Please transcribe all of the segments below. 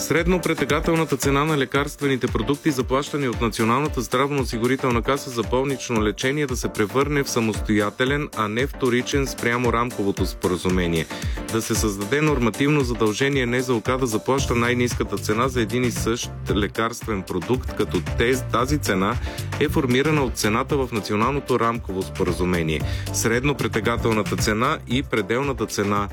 Средно претегателната цена на лекарствените продукти, заплащани от Националната здравноосигурителна каса за болнично лечение, да се превърне в самостоятелен, а не вторичен спрямо рамковото споразумение. Да се създаде нормативно задължение НЗОК да заплаща най-ниската цена за един и същ лекарствен продукт, като тази цена е формирана от цената в Националното рамково споразумение. Средно претегателната цена и пределната цена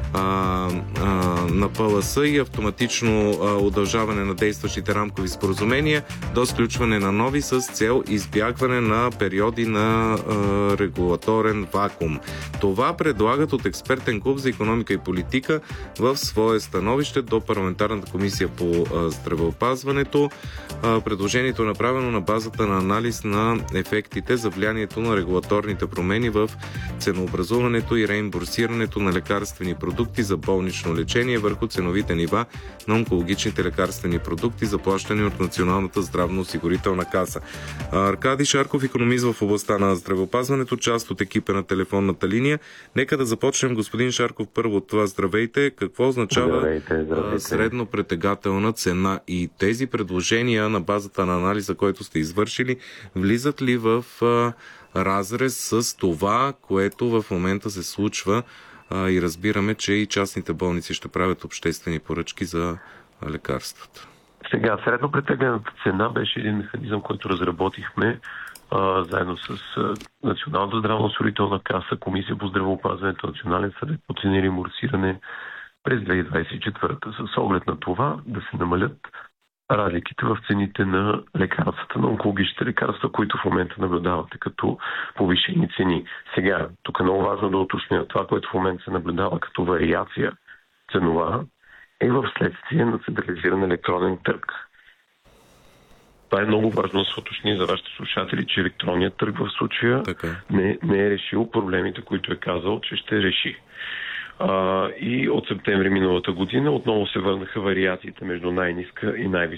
на ПЛС и автоматично удължаване на действащите рамкови споразумения до сключване на нови с цел избягване на периоди на регулаторен вакуум. Това предлагат от експертен клуб за икономика и политика в свое становище до парламентарната комисия по здравеопазването. Предложението е направено на базата на анализ на ефектите за влиянието на регулаторните промени в ценообразуването и реимбурсирането на лекарствени продукти за болнично лечение върху ценовите нива на онкологичните лекарствени продукти, заплащани от Националната здравноосигурителна каса. Аркадий Шарков, икономист в областта на здравеопазването, част от екипа на телефонната линия. Нека да започнем, господин Шарков, първо от това. Здравейте. Какво означава средно претегателна цена и тези предложения на базата на анализа, който сте извършили, влизат ли в разрез с това, което в момента се случва и разбираме, че и частните болници ще правят обществени поръчки за лекарствата? Сега, средно претеглената цена беше един механизъм, който разработихме заедно с Националната здравноосигурителна каса, Комисия по здравеопазването, Национален съвет по цени и реимбурсиране през 2024 с оглед на това да се намалят разликите в цените на лекарствата, на онкологичните лекарства, които в момента наблюдавате като повишени цени. Сега, тук е много важно да уточня това, което в момента се наблюдава като вариация ценова, е в следствие на централизиран електронен търг. Това е много важно да се уточни за вашите слушатели, че електронният търг в случая не е решил проблемите, които е казал, че ще реши. И от септември миналата година отново се върнаха вариациите между най-ниска и най-висока